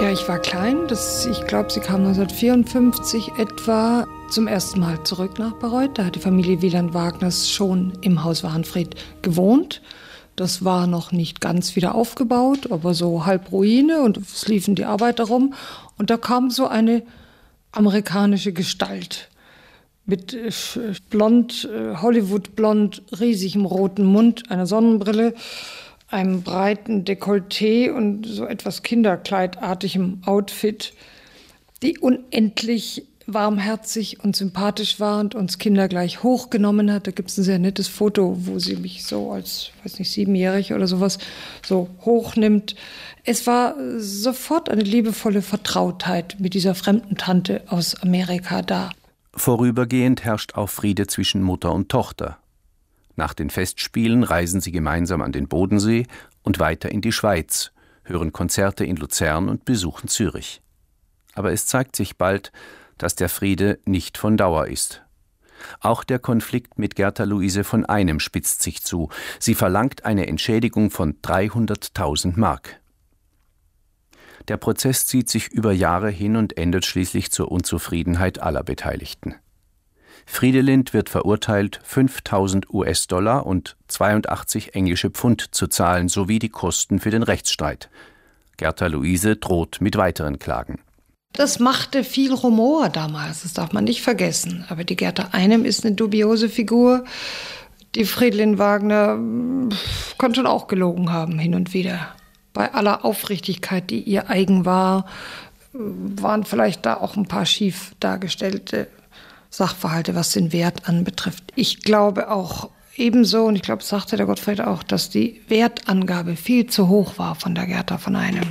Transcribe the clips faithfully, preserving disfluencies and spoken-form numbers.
Ja, ich war klein. Das, ich glaube, sie kam neunzehnhundertvierundfünfzig etwa zum ersten Mal zurück nach Bayreuth. Da hat die Familie Wieland-Wagners schon im Haus Wahnfried gewohnt. Das war noch nicht ganz wieder aufgebaut, aber so halb Ruine und es liefen die Arbeiter rum. Und da kam so eine amerikanische Gestalt mit blond, Hollywood-blond, riesigem roten Mund, einer Sonnenbrille, einem breiten Dekolleté und so etwas kinderkleidartigem Outfit, die unendlich warmherzig und sympathisch war und uns Kinder gleich hochgenommen hat. Da gibt es ein sehr nettes Foto, wo sie mich so als, weiß nicht, siebenjährig oder sowas so hochnimmt. Es war sofort eine liebevolle Vertrautheit mit dieser fremden Tante aus Amerika da. Vorübergehend herrscht auch Friede zwischen Mutter und Tochter. Nach den Festspielen reisen sie gemeinsam an den Bodensee und weiter in die Schweiz, hören Konzerte in Luzern und besuchen Zürich. Aber es zeigt sich bald, dass der Friede nicht von Dauer ist. Auch der Konflikt mit Gerta Luise von Einem spitzt sich zu. Sie verlangt eine Entschädigung von dreihunderttausend Mark. Der Prozess zieht sich über Jahre hin und endet schließlich zur Unzufriedenheit aller Beteiligten. Friedelind wird verurteilt, fünftausend US-Dollar und zweiundachtzig englische Pfund zu zahlen, sowie die Kosten für den Rechtsstreit. Gerta Luise droht mit weiteren Klagen. Das machte viel Rumor damals, das darf man nicht vergessen. Aber die Gerta Einem ist eine dubiose Figur. Die Friedelind Wagner kann schon auch gelogen haben, hin und wieder. Bei aller Aufrichtigkeit, die ihr eigen war, waren vielleicht da auch ein paar schief dargestellte Sachverhalte, was den Wert anbetrifft. Ich glaube auch ebenso, und ich glaube, das sagte der Gottfried auch, dass die Wertangabe viel zu hoch war von der Gerta von Einem.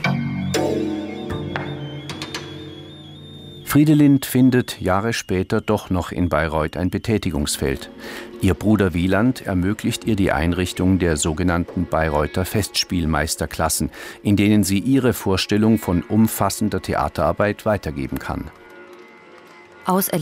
Friedelind findet Jahre später doch noch in Bayreuth ein Betätigungsfeld. Ihr Bruder Wieland ermöglicht ihr die Einrichtung der sogenannten Bayreuther Festspielmeisterklassen, in denen sie ihre Vorstellung von umfassender Theaterarbeit weitergeben kann. Aus